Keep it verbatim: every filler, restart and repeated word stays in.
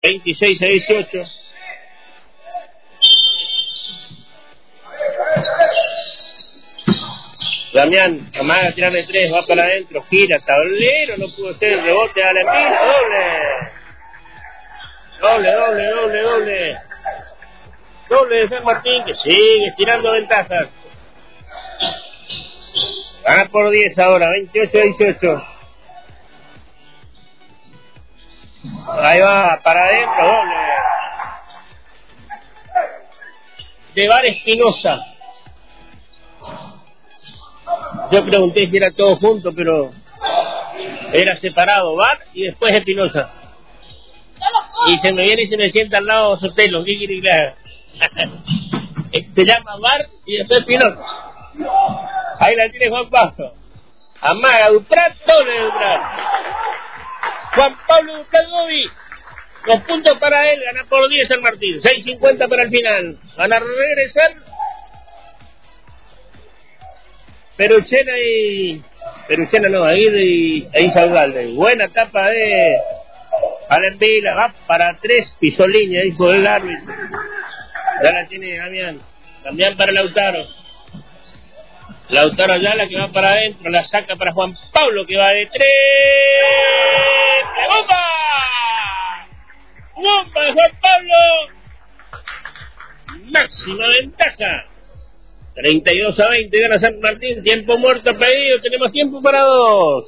veintiséis a dieciocho. Damián, amaga, tirar de tres, va para adentro, gira, tablero, no pudo ser el rebote a la Embila, doble. Doble, doble, doble, doble. Doble de San Martín, que sigue tirando ventajas. Gana por diez ahora, veintiocho a dieciocho. Ahí va, para adentro, doble. De Bar Espinosa. Yo pregunté si era todo junto, pero era separado, Bar y después Espinosa. Y se me viene y se me sienta al lado Sotelo, ¿qué quiere que haga? Se llama Bar y después Espinosa. Ahí la tiene Juan Pablo. Amaga, Duprat, doble Duprat. Juan Pablo Duprat Gobi. Los puntos para él, gana por diez San Martín. seis cincuenta para el final. Van a regresar Peruchena y... Peruchena no, Aguirre y e Insaurralde. Buena tapa de Alenvila, va para tres, pisó línea, dijo el árbitro. Ya la tiene Damián. Damián para Lautaro. Lautaro Ayala que va para adentro, la saca para Juan Pablo que va de tres. ¡Bomba! ¡Bomba de Juan Pablo! Máxima ventaja. treinta y dos a veinte gana San Martín. Tiempo muerto pedido. Tenemos tiempo para dos.